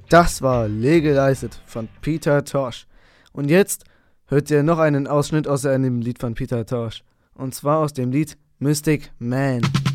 Das war Legalized von Peter Tosh. Und jetzt hört ihr noch einen Ausschnitt aus einem Lied von Peter Tosh. Und zwar aus dem Lied Mystic Man.